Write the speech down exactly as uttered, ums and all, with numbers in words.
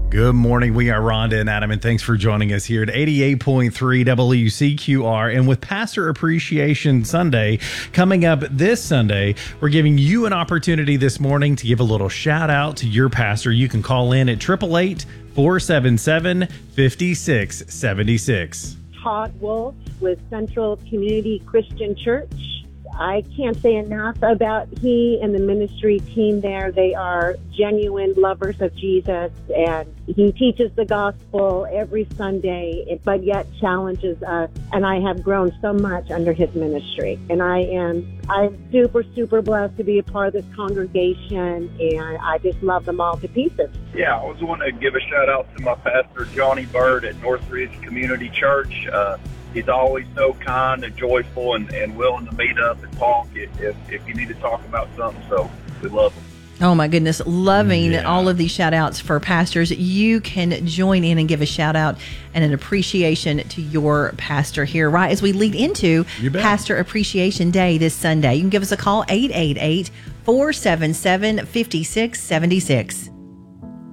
Good morning. We are Rhonda and Adam, and thanks for joining us here at eighty-eight point three W C Q R. And with Pastor Appreciation Sunday coming up this Sunday, we're giving you an opportunity this morning to give a little shout out to your pastor. You can call in at eight eight eight, four seven seven, five six seven six. Todd Wolf with Central Community Christian Church. I can't say enough about he and the ministry team there. They are genuine lovers of Jesus, and he teaches the gospel every Sunday, but yet challenges us. And I have grown so much under his ministry. And I am I'm super, super blessed to be a part of this congregation, and I just love them all to pieces. Yeah, I was wanting to give a shout out to my pastor, Johnny Bird at Northridge Community Church. Uh, He's always so kind and joyful and, and willing to meet up and talk if, if, if you need to talk about something. So we love him. Oh, my goodness. Loving Yeah. all of these shout outs for pastors. You can join in and give a shout out and an appreciation to your pastor here, right? As we lead into You bet. Pastor Appreciation Day this Sunday. You can give us a call, eight eight eight, four seven seven, five six seven six.